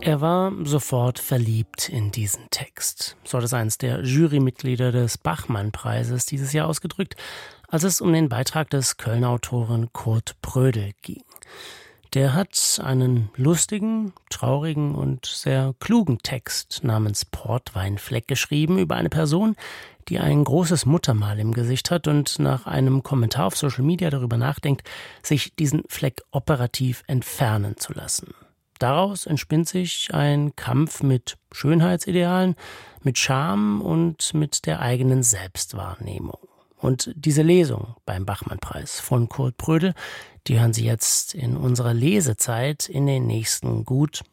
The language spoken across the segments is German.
Er war sofort verliebt in diesen Text. So hat es eines der Jurymitglieder des Bachmann-Preises dieses Jahr ausgedrückt, als es um den Beitrag des Kölner Autoren Kurt Brödel ging. Der hat einen lustigen, traurigen und sehr klugen Text namens Portweinfleck geschrieben über eine Person, die ein großes Muttermal im Gesicht hat und nach einem Kommentar auf Social Media darüber nachdenkt, sich diesen Fleck operativ entfernen zu lassen. Daraus entspinnt sich ein Kampf mit Schönheitsidealen, mit Scham und mit der eigenen Selbstwahrnehmung. Und diese Lesung beim Bachmann-Preis von Kurt Brödel, die hören Sie jetzt in unserer Lesezeit in den nächsten gut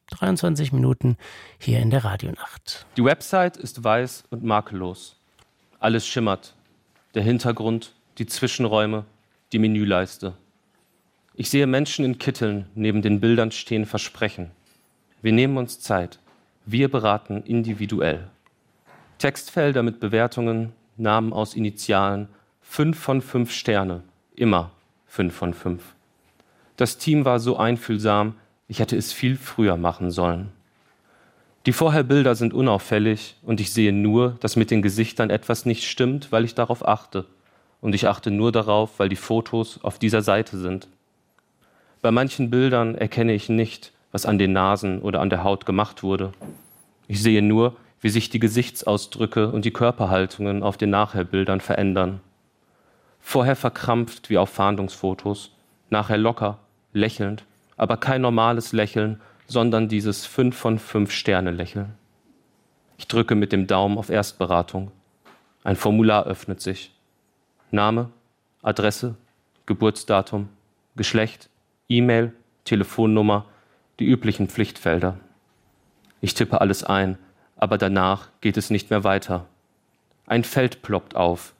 23 Minuten hier in der Radionacht. Die Website ist weiß und makellos. Alles schimmert. Der Hintergrund, die Zwischenräume, die Menüleiste. Ich sehe Menschen in Kitteln neben den Bildern stehen Versprechen. Wir nehmen uns Zeit. Wir beraten individuell. Textfelder mit Bewertungen, Namen aus Initialen, 5 von 5 Sterne, immer 5 von 5. Das Team war so einfühlsam, ich hätte es viel früher machen sollen. Die Vorherbilder sind unauffällig und ich sehe nur, dass mit den Gesichtern etwas nicht stimmt, weil ich darauf achte. Und ich achte nur darauf, weil die Fotos auf dieser Seite sind. Bei manchen Bildern erkenne ich nicht, was an den Nasen oder an der Haut gemacht wurde. Ich sehe nur, wie sich die Gesichtsausdrücke und die Körperhaltungen auf den Nachherbildern verändern. Vorher verkrampft wie auf Fahndungsfotos, nachher locker, lächelnd, aber kein normales Lächeln, sondern dieses 5 von 5 Sterne Lächeln. Ich drücke mit dem Daumen auf Erstberatung. Ein Formular öffnet sich. Name, Adresse, Geburtsdatum, Geschlecht, E-Mail, Telefonnummer, die üblichen Pflichtfelder. Ich tippe alles ein, aber danach geht es nicht mehr weiter. Ein Feld ploppt auf.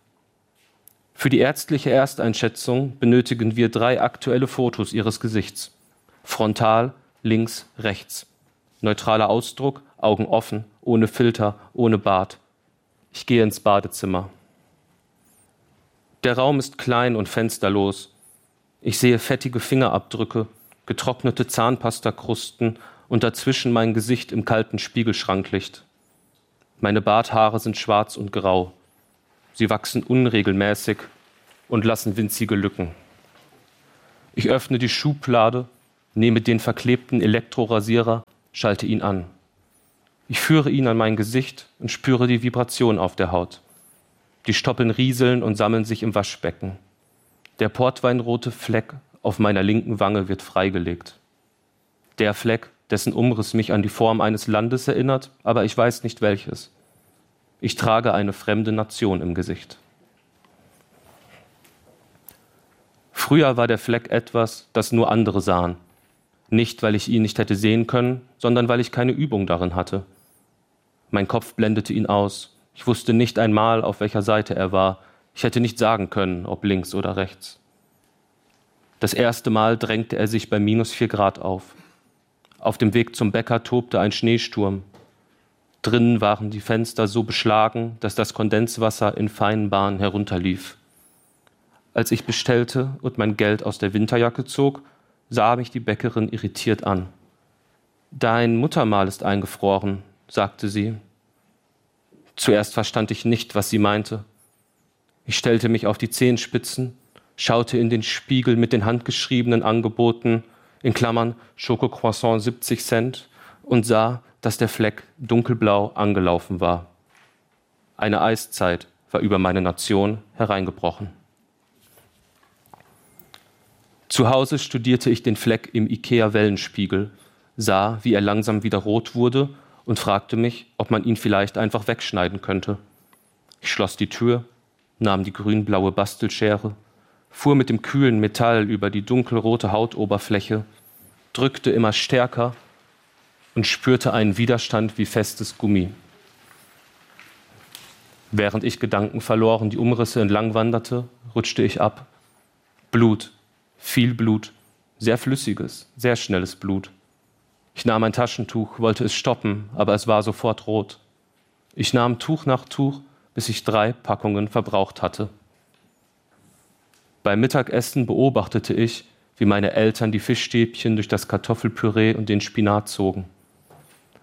Für die ärztliche Ersteinschätzung benötigen wir 3 aktuelle Fotos Ihres Gesichts. Frontal, links, rechts. Neutraler Ausdruck, Augen offen, ohne Filter, ohne Bart. Ich gehe ins Badezimmer. Der Raum ist klein und fensterlos. Ich sehe fettige Fingerabdrücke, getrocknete Zahnpastakrusten und dazwischen mein Gesicht im kalten Spiegelschranklicht. Meine Barthaare sind schwarz und grau. Sie wachsen unregelmäßig und lassen winzige Lücken. Ich öffne die Schublade, nehme den verklebten Elektrorasierer, schalte ihn an. Ich führe ihn an mein Gesicht und spüre die Vibration auf der Haut. Die Stoppeln rieseln und sammeln sich im Waschbecken. Der portweinrote Fleck auf meiner linken Wange wird freigelegt. Der Fleck, dessen Umriss mich an die Form eines Landes erinnert, aber ich weiß nicht welches. Ich trage eine fremde Nation im Gesicht. Früher war der Fleck etwas, das nur andere sahen. Nicht, weil ich ihn nicht hätte sehen können, sondern weil ich keine Übung darin hatte. Mein Kopf blendete ihn aus. Ich wusste nicht einmal, auf welcher Seite er war. Ich hätte nicht sagen können, ob links oder rechts. Das erste Mal drängte er sich bei -4 Grad auf. Auf dem Weg zum Bäcker tobte ein Schneesturm. Drinnen waren die Fenster so beschlagen, dass das Kondenswasser in feinen Bahnen herunterlief. Als ich bestellte und mein Geld aus der Winterjacke zog, sah mich die Bäckerin irritiert an. »Dein Muttermal ist eingefroren«, sagte sie. Zuerst verstand ich nicht, was sie meinte. Ich stellte mich auf die Zehenspitzen, schaute in den Spiegel mit den handgeschriebenen Angeboten, in Klammern Schokocroissant 70 Cent, und sah, dass der Fleck dunkelblau angelaufen war. Eine Eiszeit war über meine Nation hereingebrochen. Zu Hause studierte ich den Fleck im IKEA-Wellenspiegel, sah, wie er langsam wieder rot wurde und fragte mich, ob man ihn vielleicht einfach wegschneiden könnte. Ich schloss die Tür, nahm die grün-blaue Bastelschere, fuhr mit dem kühlen Metall über die dunkelrote Hautoberfläche, drückte immer stärker und spürte einen Widerstand wie festes Gummi. Während ich gedankenverloren die Umrisse entlang wanderte, rutschte ich ab. Blut, viel Blut, sehr flüssiges, sehr schnelles Blut. Ich nahm ein Taschentuch, wollte es stoppen, aber es war sofort rot. Ich nahm Tuch nach Tuch, bis ich 3 Packungen verbraucht hatte. Beim Mittagessen beobachtete ich, wie meine Eltern die Fischstäbchen durch das Kartoffelpüree und den Spinat zogen.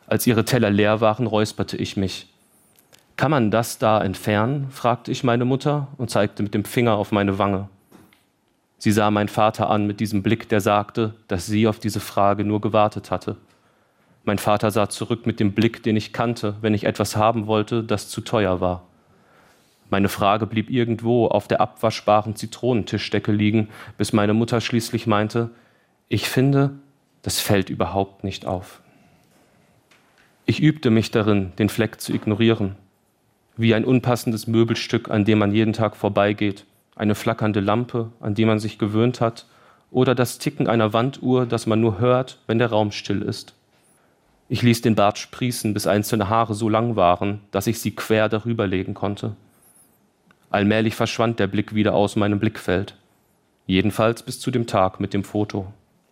Als ihre Teller leer waren, räusperte ich mich. »Kann man das da entfernen?« fragte ich meine Mutter und zeigte mit dem Finger auf meine Wange. Sie sah meinen Vater an mit diesem Blick, der sagte, dass sie auf diese Frage nur gewartet hatte. Mein Vater sah zurück mit dem Blick, den ich kannte, wenn ich etwas haben wollte, das zu teuer war. Meine Frage blieb irgendwo auf der abwaschbaren Zitronentischdecke liegen, bis meine Mutter schließlich meinte, ich finde, das fällt überhaupt nicht auf. Ich übte mich darin, den Fleck zu ignorieren. Wie ein unpassendes Möbelstück, an dem man jeden Tag vorbeigeht, eine flackernde Lampe, an die man sich gewöhnt hat, oder das Ticken einer Wanduhr, das man nur hört, wenn der Raum still ist. Ich ließ den Bart sprießen, bis einzelne Haare so lang waren, dass ich sie quer darüber legen konnte. Allmählich verschwand der Blick wieder aus meinem Blickfeld. Jedenfalls bis zu dem Tag mit dem Foto.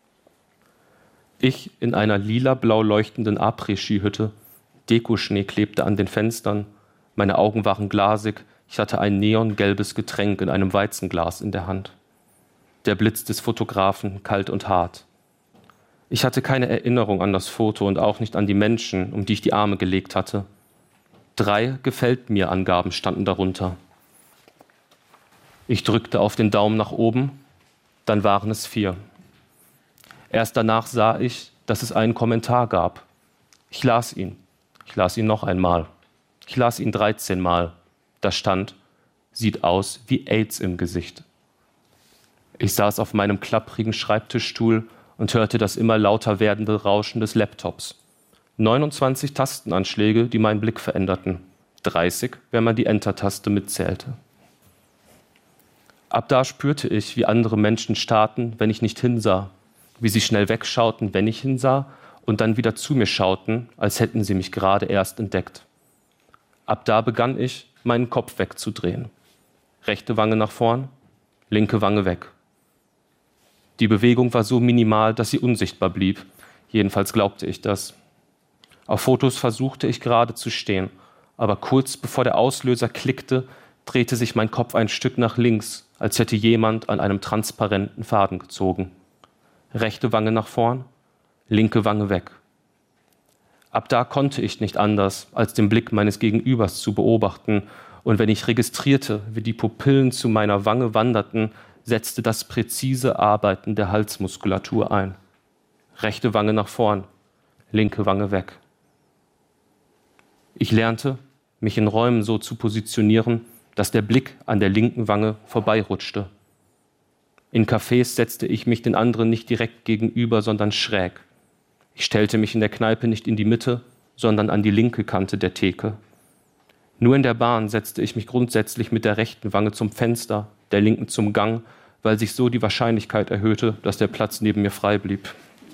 Ich in einer lila-blau leuchtenden Après-Ski-Hütte, Dekoschnee klebte an den Fenstern, meine Augen waren glasig, ich hatte ein neongelbes Getränk in einem Weizenglas in der Hand. Der Blitz des Fotografen, kalt und hart. Ich hatte keine Erinnerung an das Foto und auch nicht an die Menschen, um die ich die Arme gelegt hatte. 3 Gefällt-mir-Angaben standen darunter. Ich drückte auf den Daumen nach oben, dann waren es 4. Erst danach sah ich, dass es einen Kommentar gab. Ich las ihn noch einmal. Ich las ihn 13 Mal. Da stand, sieht aus wie AIDS im Gesicht. Ich saß auf meinem klapprigen Schreibtischstuhl und hörte das immer lauter werdende Rauschen des Laptops. 29 Tastenanschläge, die meinen Blick veränderten. 30, wenn man die Enter-Taste mitzählte. Ab da spürte ich, wie andere Menschen starrten, wenn ich nicht hinsah, wie sie schnell wegschauten, wenn ich hinsah, und dann wieder zu mir schauten, als hätten sie mich gerade erst entdeckt. Ab da begann ich, meinen Kopf wegzudrehen. Rechte Wange nach vorn, linke Wange weg. Die Bewegung war so minimal, dass sie unsichtbar blieb. Jedenfalls glaubte ich das. Auf Fotos versuchte ich gerade zu stehen, aber kurz bevor der Auslöser klickte, drehte sich mein Kopf ein Stück nach links, als hätte jemand an einem transparenten Faden gezogen. Rechte Wange nach vorn, linke Wange weg. Ab da konnte ich nicht anders, als den Blick meines Gegenübers zu beobachten, und wenn ich registrierte, wie die Pupillen zu meiner Wange wanderten, setzte das präzise Arbeiten der Halsmuskulatur ein. Rechte Wange nach vorn, linke Wange weg. Ich lernte, mich in Räumen so zu positionieren, dass der Blick an der linken Wange vorbeirutschte. In Cafés setzte ich mich den anderen nicht direkt gegenüber, sondern schräg. Ich stellte mich in der Kneipe nicht in die Mitte, sondern an die linke Kante der Theke. Nur in der Bahn setzte ich mich grundsätzlich mit der rechten Wange zum Fenster, der linken zum Gang, weil sich so die Wahrscheinlichkeit erhöhte, dass der Platz neben mir frei blieb.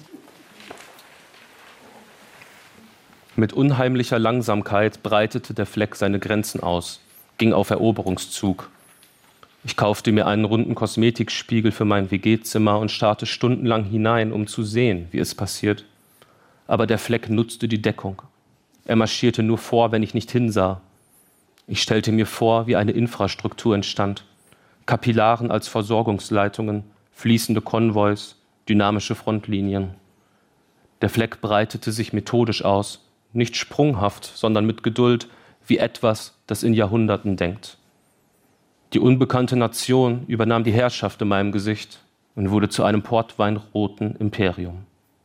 Mit unheimlicher Langsamkeit breitete der Fleck seine Grenzen aus, ging auf Eroberungszug. Ich kaufte mir einen runden Kosmetikspiegel für mein WG-Zimmer und starrte stundenlang hinein, um zu sehen, wie es passiert. Aber der Fleck nutzte die Deckung. Er marschierte nur vor, wenn ich nicht hinsah. Ich stellte mir vor, wie eine Infrastruktur entstand. Kapillaren als Versorgungsleitungen, fließende Konvois, dynamische Frontlinien. Der Fleck breitete sich methodisch aus, nicht sprunghaft, sondern mit Geduld, wie etwas, das in Jahrhunderten denkt. Die unbekannte Nation übernahm die Herrschaft in meinem Gesicht und wurde zu einem portweinroten Imperium.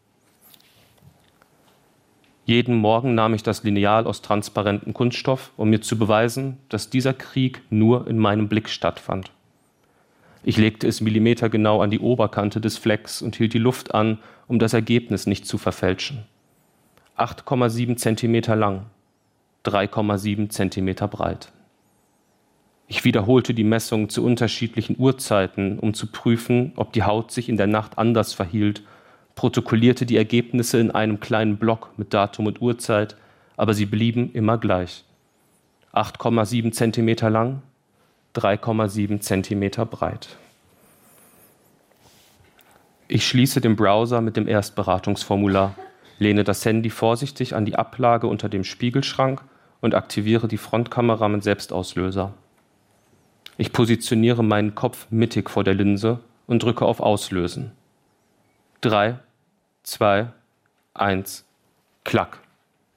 Jeden Morgen nahm ich das Lineal aus transparentem Kunststoff, um mir zu beweisen, dass dieser Krieg nur in meinem Blick stattfand. Ich legte es millimetergenau an die Oberkante des Flecks und hielt die Luft an, um das Ergebnis nicht zu verfälschen. 8,7 Zentimeter lang, 3,7 Zentimeter breit. Ich wiederholte die Messung zu unterschiedlichen Uhrzeiten, um zu prüfen, ob die Haut sich in der Nacht anders verhielt, protokollierte die Ergebnisse in einem kleinen Block mit Datum und Uhrzeit, aber sie blieben immer gleich. 8,7 Zentimeter lang, 3,7 Zentimeter breit. Ich schließe den Browser mit dem Erstberatungsformular, lehne das Handy vorsichtig an die Ablage unter dem Spiegelschrank und aktiviere die Frontkamera mit Selbstauslöser. Ich positioniere meinen Kopf mittig vor der Linse und drücke auf Auslösen. 3, 2, 1, klack.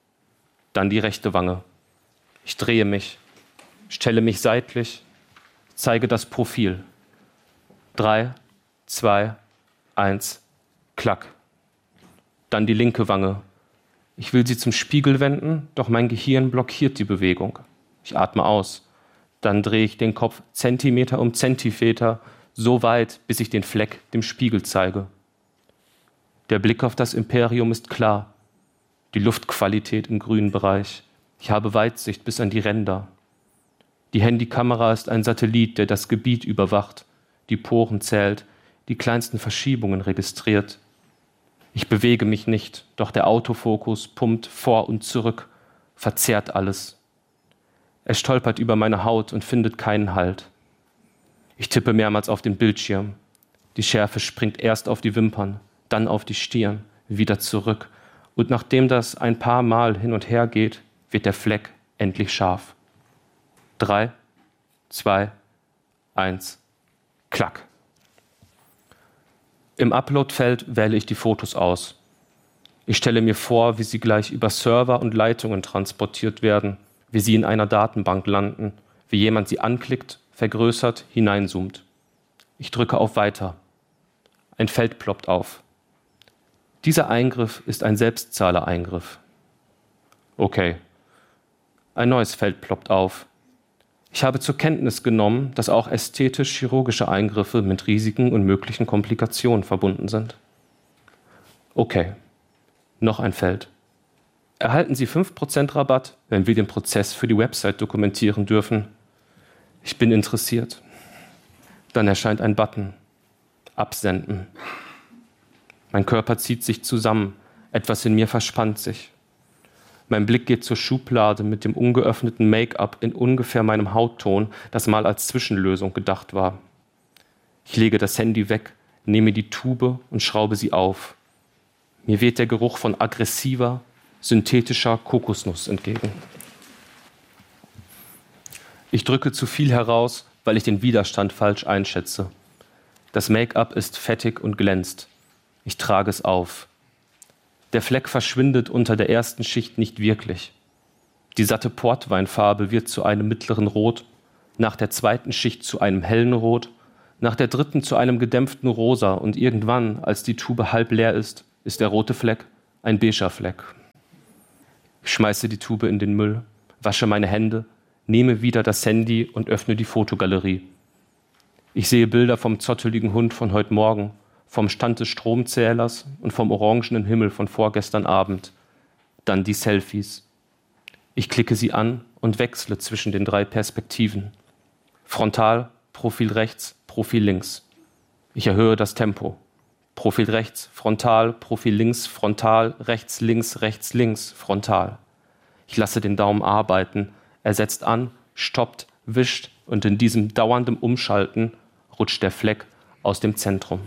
dann die rechte Wange. Ich drehe mich, stelle mich seitlich, zeige das Profil. 3, 2, 1, klack. Dann die linke Wange. Ich will sie zum Spiegel wenden, doch mein Gehirn blockiert die Bewegung. Ich atme aus. Dann drehe ich den Kopf Zentimeter um Zentimeter, so weit, bis ich den Fleck dem Spiegel zeige. Der Blick auf das Imperium ist klar. Die Luftqualität im grünen Bereich. Ich habe Weitsicht bis an die Ränder. Die Handykamera ist ein Satellit, der das Gebiet überwacht, die Poren zählt, die kleinsten Verschiebungen registriert. Ich bewege mich nicht, doch der Autofokus pumpt vor und zurück, verzerrt alles. Er stolpert über meine Haut und findet keinen Halt. Ich tippe mehrmals auf den Bildschirm. Die Schärfe springt erst auf die Wimpern, dann auf die Stirn, wieder zurück. Und nachdem das ein paar Mal hin und her geht, wird der Fleck endlich scharf. 3, 2, 1, klack. Im Upload-Feld wähle ich die Fotos aus. Ich stelle mir vor, wie sie gleich über Server und Leitungen transportiert werden, wie sie in einer Datenbank landen, wie jemand sie anklickt, vergrößert, hineinzoomt. Ich drücke auf Weiter. Ein Feld ploppt auf. Dieser Eingriff ist ein Selbstzahler-Eingriff. Okay. Ein neues Feld ploppt auf. Ich habe zur Kenntnis genommen, dass auch ästhetisch-chirurgische Eingriffe mit Risiken und möglichen Komplikationen verbunden sind. Okay. Noch ein Feld. Erhalten Sie 5% Rabatt, wenn wir den Prozess für die Website dokumentieren dürfen. Ich bin interessiert. Dann erscheint ein Button. Absenden. Mein Körper zieht sich zusammen. Etwas in mir verspannt sich. Mein Blick geht zur Schublade mit dem ungeöffneten Make-up in ungefähr meinem Hautton, das mal als Zwischenlösung gedacht war. Ich lege das Handy weg, nehme die Tube und schraube sie auf. Mir weht der Geruch von aggressiver, synthetischer Kokosnuss entgegen. Ich drücke zu viel heraus, weil ich den Widerstand falsch einschätze. Das Make-up ist fettig und glänzt. Ich trage es auf. Der Fleck verschwindet unter der ersten Schicht nicht wirklich. Die satte Portweinfarbe wird zu einem mittleren Rot, nach der zweiten Schicht zu einem hellen Rot, nach der dritten zu einem gedämpften Rosa und irgendwann, als die Tube halb leer ist der rote Fleck ein beiger Fleck. Ich schmeiße die Tube in den Müll, wasche meine Hände, nehme wieder das Handy und öffne die Fotogalerie. Ich sehe Bilder vom zotteligen Hund von heute Morgen, vom Stand des Stromzählers und vom orangenen Himmel von vorgestern Abend. Dann die Selfies. Ich klicke sie an und wechsle zwischen den 3 Perspektiven. Frontal, Profil rechts, Profil links. Ich erhöhe das Tempo. Profil rechts, frontal, Profil links, frontal, rechts, links, frontal. Ich lasse den Daumen arbeiten. Er setzt an, stoppt, wischt und in diesem dauernden Umschalten rutscht der Fleck aus dem Zentrum.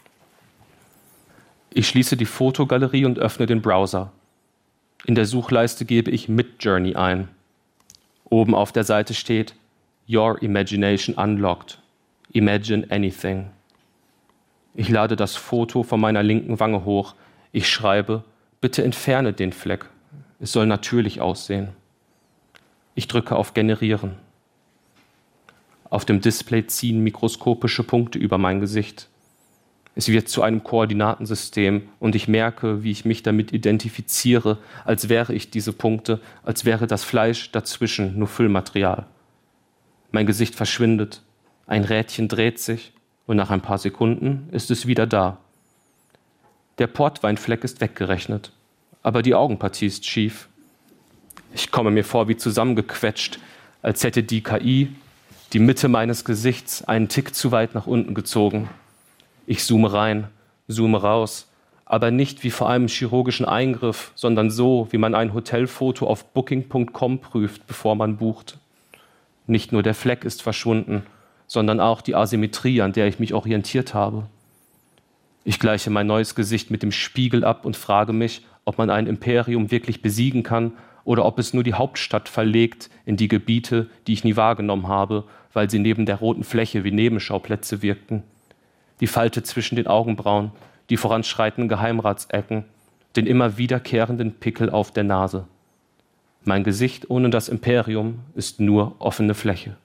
Ich schließe die Fotogalerie und öffne den Browser. In der Suchleiste gebe ich Midjourney ein. Oben auf der Seite steht Your Imagination Unlocked. Imagine anything. Ich lade das Foto von meiner linken Wange hoch. Ich schreibe, bitte entferne den Fleck. Es soll natürlich aussehen. Ich drücke auf Generieren. Auf dem Display ziehen mikroskopische Punkte über mein Gesicht. Es wird zu einem Koordinatensystem und ich merke, wie ich mich damit identifiziere, als wäre ich diese Punkte, als wäre das Fleisch dazwischen nur Füllmaterial. Mein Gesicht verschwindet, ein Rädchen dreht sich und nach ein paar Sekunden ist es wieder da. Der Portweinfleck ist weggerechnet, aber die Augenpartie ist schief. Ich komme mir vor wie zusammengequetscht, als hätte die KI die Mitte meines Gesichts einen Tick zu weit nach unten gezogen. Ich zoome rein, zoome raus, aber nicht wie vor einem chirurgischen Eingriff, sondern so, wie man ein Hotelfoto auf Booking.com prüft, bevor man bucht. Nicht nur der Fleck ist verschwunden, sondern auch die Asymmetrie, an der ich mich orientiert habe. Ich gleiche mein neues Gesicht mit dem Spiegel ab und frage mich, ob man ein Imperium wirklich besiegen kann oder ob es nur die Hauptstadt verlegt in die Gebiete, die ich nie wahrgenommen habe, weil sie neben der roten Fläche wie Nebenschauplätze wirkten. Die Falte zwischen den Augenbrauen, die voranschreitenden Geheimratsecken, den immer wiederkehrenden Pickel auf der Nase. Mein Gesicht ohne das Imperium ist nur offene Fläche.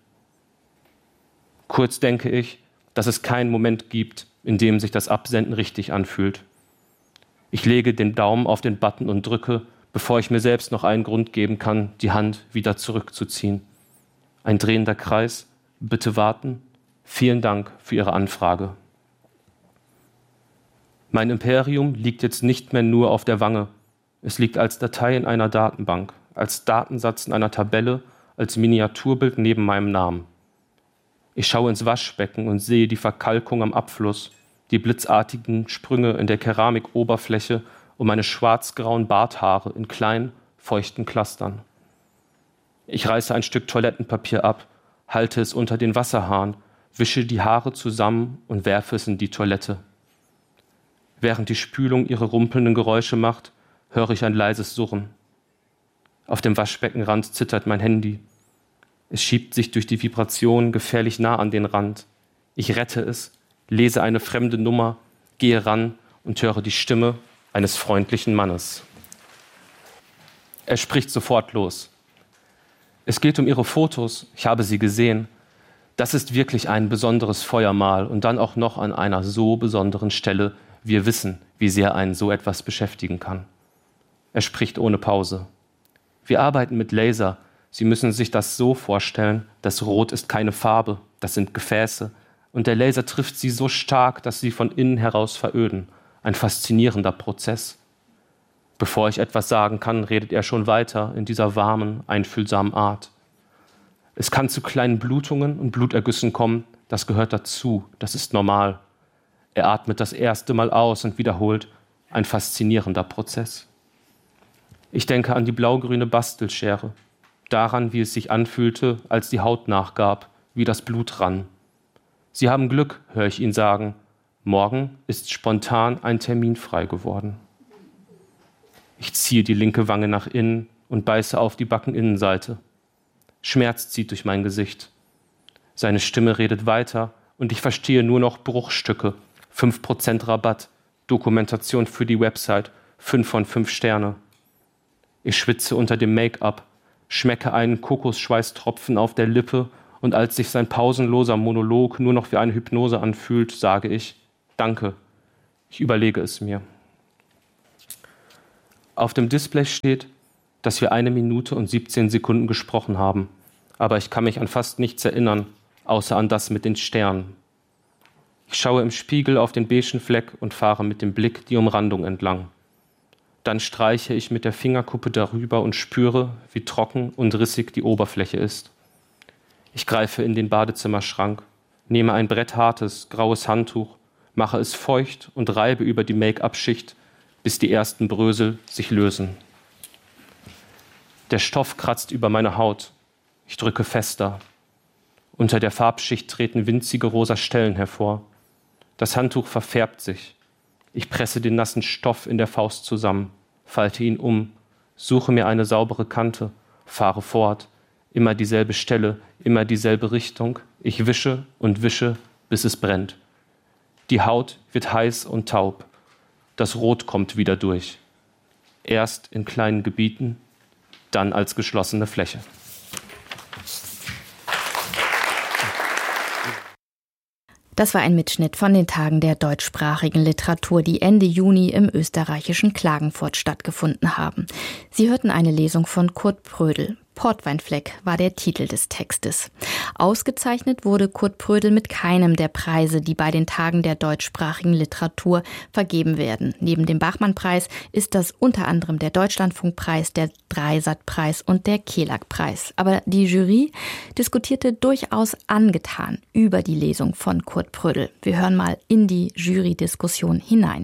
Kurz denke ich, dass es keinen Moment gibt, in dem sich das Absenden richtig anfühlt. Ich lege den Daumen auf den Button und drücke, bevor ich mir selbst noch einen Grund geben kann, die Hand wieder zurückzuziehen. Ein drehender Kreis. Bitte warten. Vielen Dank für Ihre Anfrage. Mein Imperium liegt jetzt nicht mehr nur auf der Wange. Es liegt als Datei in einer Datenbank, als Datensatz in einer Tabelle, als Miniaturbild neben meinem Namen. Ich schaue ins Waschbecken und sehe die Verkalkung am Abfluss, die blitzartigen Sprünge in der Keramikoberfläche und meine schwarz-grauen Barthaare in kleinen, feuchten Clustern. Ich reiße ein Stück Toilettenpapier ab, halte es unter den Wasserhahn, wische die Haare zusammen und werfe es in die Toilette. Während die Spülung ihre rumpelnden Geräusche macht, höre ich ein leises Surren. Auf dem Waschbeckenrand zittert mein Handy. Es schiebt sich durch die Vibration gefährlich nah an den Rand. Ich rette es, lese eine fremde Nummer, gehe ran und höre die Stimme eines freundlichen Mannes. Er spricht sofort los. Es geht um Ihre Fotos, ich habe sie gesehen. Das ist wirklich ein besonderes Feuermahl und dann auch noch an einer so besonderen Stelle. Wir wissen, wie sehr einen so etwas beschäftigen kann. Er spricht ohne Pause. Wir arbeiten mit Laser. Sie müssen sich das so vorstellen, das Rot ist keine Farbe, das sind Gefäße. Und der Laser trifft sie so stark, dass sie von innen heraus veröden. Ein faszinierender Prozess. Bevor ich etwas sagen kann, redet er schon weiter in dieser warmen, einfühlsamen Art. Es kann zu kleinen Blutungen und Blutergüssen kommen, das gehört dazu, das ist normal. Er atmet das erste Mal aus und wiederholt, ein faszinierender Prozess. Ich denke an die blaugrüne Bastelschere, daran, wie es sich anfühlte, als die Haut nachgab, wie das Blut rann. Sie haben Glück, höre ich ihn sagen. Morgen ist spontan ein Termin frei geworden. Ich ziehe die linke Wange nach innen und beiße auf die Backeninnenseite. Schmerz zieht durch mein Gesicht. Seine Stimme redet weiter und ich verstehe nur noch Bruchstücke. 5% Rabatt, Dokumentation für die Website, 5 von 5 Sterne. Ich schwitze unter dem Make-up, schmecke einen Kokosschweißtropfen auf der Lippe und als sich sein pausenloser Monolog nur noch wie eine Hypnose anfühlt, sage ich, danke, ich überlege es mir. Auf dem Display steht, dass wir 1 Minute und 17 Sekunden gesprochen haben, aber ich kann mich an fast nichts erinnern, außer an das mit den Sternen. Ich schaue im Spiegel auf den beigen Fleck und fahre mit dem Blick die Umrandung entlang. Dann streiche ich mit der Fingerkuppe darüber und spüre, wie trocken und rissig die Oberfläche ist. Ich greife in den Badezimmerschrank, nehme ein bretthartes, graues Handtuch, mache es feucht und reibe über die Make-up-Schicht, bis die ersten Brösel sich lösen. Der Stoff kratzt über meine Haut. Ich drücke fester. Unter der Farbschicht treten winzige rosa Stellen hervor. Das Handtuch verfärbt sich. Ich presse den nassen Stoff in der Faust zusammen, falte ihn um, suche mir eine saubere Kante, fahre fort. Immer dieselbe Stelle, immer dieselbe Richtung. Ich wische und wische, bis es brennt. Die Haut wird heiß und taub. Das Rot kommt wieder durch. Erst in kleinen Gebieten, dann als geschlossene Fläche. Das war ein Mitschnitt von den Tagen der deutschsprachigen Literatur, die Ende Juni im österreichischen Klagenfurt stattgefunden haben. Sie hörten eine Lesung von Kurt Prödel. Portweinfleck war der Titel des Textes. Ausgezeichnet wurde Kurt Prödel mit keinem der Preise, die bei den Tagen der deutschsprachigen Literatur vergeben werden. Neben dem Bachmann-Preis ist das unter anderem der Deutschlandfunkpreis, der Dreisat-Preis und der Kelag-Preis. Aber die Jury diskutierte durchaus angetan über die Lesung von Kurt Prödel. Wir hören mal in die Jury-Diskussion hinein.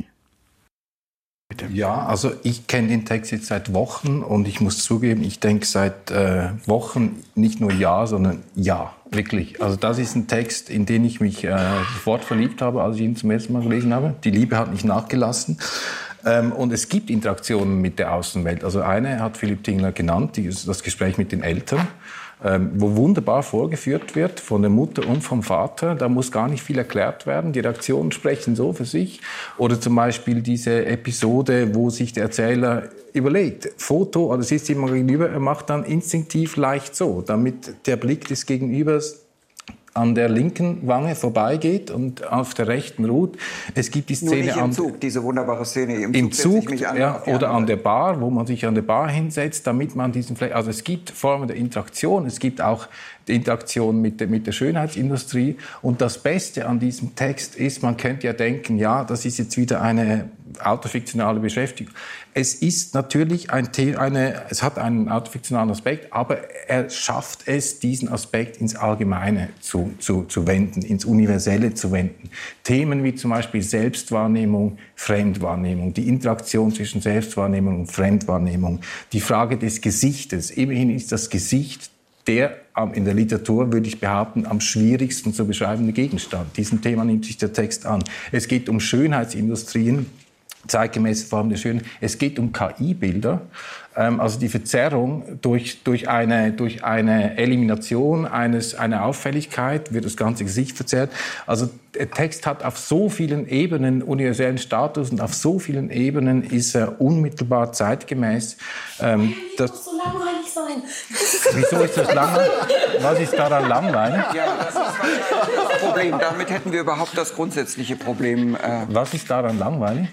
Ja, also ich kenne den Text jetzt seit Wochen und ich muss zugeben, ich denke seit Wochen nicht nur ja, sondern ja, wirklich. Also das ist ein Text, in den ich mich sofort verliebt habe, als ich ihn zum ersten Mal gelesen habe. Die Liebe hat nicht nachgelassen. Und es gibt Interaktionen mit der Außenwelt. Also eine hat Philipp Tingler genannt, das Gespräch mit den Eltern. wo wunderbar vorgeführt wird von der Mutter und vom Vater. Da muss gar nicht viel erklärt werden. Die Reaktionen sprechen so für sich. Oder zum Beispiel diese Episode, wo sich der Erzähler überlegt, Foto, oder sitzt jemand gegenüber, er macht dann instinktiv leicht so, damit der Blick des Gegenübers an der linken Wange vorbeigeht und auf der rechten ruht. Es gibt die Szene nur nicht im Zug, diese wunderbare Szene. Im Zug ja, oder an der Bar, wo man sich an der Bar hinsetzt, damit man diesen Fleck... Also es gibt Formen der Interaktion, es gibt auch die Interaktion mit der Schönheitsindustrie. Und das Beste an diesem Text ist, man könnte ja denken, ja, das ist jetzt wieder eine autofiktionale Beschäftigung. Es ist natürlich es hat einen autofiktionalen Aspekt, aber er schafft es, diesen Aspekt ins Allgemeine zu wenden, ins Universelle zu wenden. Themen wie zum Beispiel Selbstwahrnehmung, Fremdwahrnehmung, die Interaktion zwischen Selbstwahrnehmung und Fremdwahrnehmung, die Frage des Gesichtes. Immerhin ist das Gesicht der in der Literatur, würde ich behaupten, am schwierigsten zu beschreibende Gegenstand. Diesem Thema nimmt sich der Text an. Es geht um Schönheitsindustrien, zeitgemäße Formen der Schönheit. Es geht um KI-Bilder, also die Verzerrung durch eine Elimination einer Auffälligkeit wird das ganze Gesicht verzerrt. Also der Text hat auf so vielen Ebenen universellen Status und auf so vielen Ebenen ist er unmittelbar zeitgemäß. Das muss so langweilig sein. Wieso ist das langweilig? Was ist daran langweilig? Ja, das ist das Problem. Damit hätten wir überhaupt das grundsätzliche Problem. Was ist daran langweilig?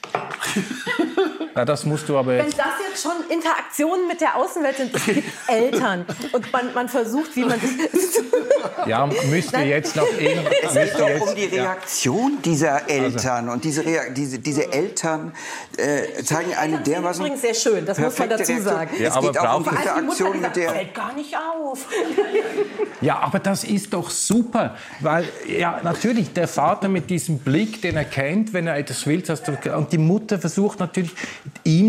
Ja, das musst du aber jetzt... Wenn das jetzt schon Interaktionen mit der Außenwelt sind, es gibt Eltern und man versucht, wie man das... Ja, müsst ihr jetzt noch... Es geht doch um die Reaktion dieser Eltern. Und diese Eltern zeigen eine dermaßen... Das ist übrigens sehr schön, das muss man dazu sagen. Ja, es geht auch um Interaktion mit der... fällt gar nicht auf. Ja, aber das ist doch super, weil ja natürlich der Vater mit diesem Blick, den er kennt, wenn er etwas will, und die Mutter versucht natürlich, ihm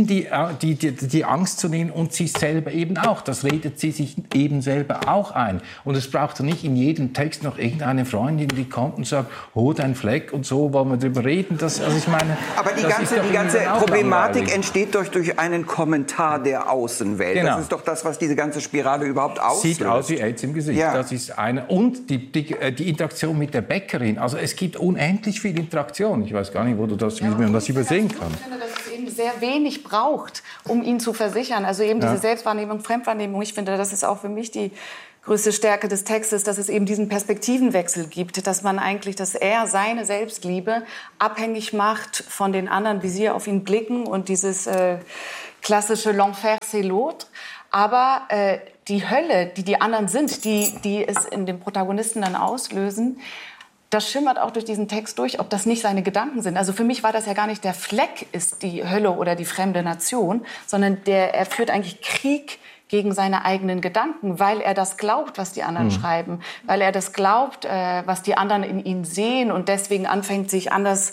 die Angst zu nehmen und sich selber eben auch. Das redet sie sich eben selber auch ein. Und es braucht ja nicht in jedem Text noch irgendeine Freundin, die kommt und sagt, oh, dein Fleck und so, wollen wir drüber reden. Aber die ganze Problematik entsteht durch einen Kommentar der Außenwelt. Genau. Das ist doch das, was diese ganze Spirale überhaupt auslöst. Sieht aus wie AIDS im Gesicht. Ja. Das ist eine. Und die Interaktion mit der Bäckerin. Also es gibt unendlich viel Interaktion. Ich weiß gar nicht, wie man das übersehen kann. Ich finde, dass es eben sehr wenig braucht, um ihn zu versichern. Also eben diese Selbstwahrnehmung, Fremdwahrnehmung. Ich finde, das ist auch für mich die größte Stärke des Textes, dass es eben diesen Perspektivenwechsel gibt, dass man eigentlich, dass er seine Selbstliebe abhängig macht von den anderen, wie sie auf ihn blicken und dieses klassische L'enfer c'est l'autre. Aber die Hölle, die anderen sind, die es in dem Protagonisten dann auslösen, das schimmert auch durch diesen Text durch, ob das nicht seine Gedanken sind. Also für mich war das ja gar nicht der Fleck ist die Hölle oder die fremde Nation, sondern er führt eigentlich Krieg gegen seine eigenen Gedanken, weil er das glaubt, was die anderen schreiben, weil er das glaubt, was die anderen in ihm sehen und deswegen anfängt, sich anders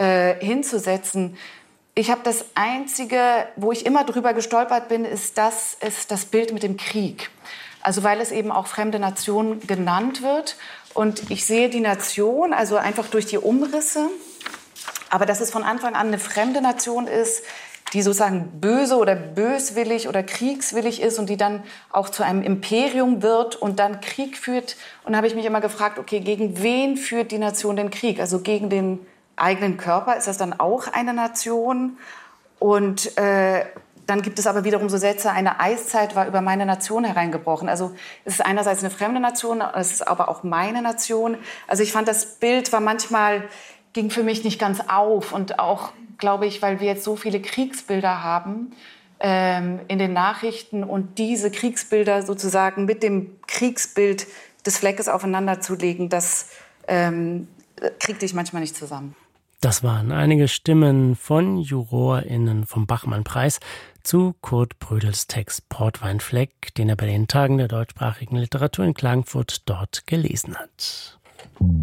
hinzusetzen. Ich habe das Einzige, wo ich immer drüber gestolpert bin, ist das Bild mit dem Krieg. Also weil es eben auch fremde Nation genannt wird. Und ich sehe die Nation, also einfach durch die Umrisse, aber dass es von Anfang an eine fremde Nation ist, die sozusagen böse oder böswillig oder kriegswillig ist und die dann auch zu einem Imperium wird und dann Krieg führt. Und da habe ich mich immer gefragt, okay, gegen wen führt die Nation den Krieg? Also gegen den eigenen Körper, ist das dann auch eine Nation? Und dann gibt es aber wiederum so Sätze, eine Eiszeit war über meine Nation hereingebrochen. Also es ist einerseits eine fremde Nation, es ist aber auch meine Nation. Also ich fand, das Bild ging für mich nicht ganz auf. Und auch, glaube ich, weil wir jetzt so viele Kriegsbilder haben in den Nachrichten und diese Kriegsbilder sozusagen mit dem Kriegsbild des Fleckes aufeinander zu legen, das kriegte ich manchmal nicht zusammen. Das waren einige Stimmen von JurorInnen vom Bachmann-Preis zu Kurt Brödels Text Portweinfleck, den er bei den Tagen der deutschsprachigen Literatur in Klagenfurt dort gelesen hat.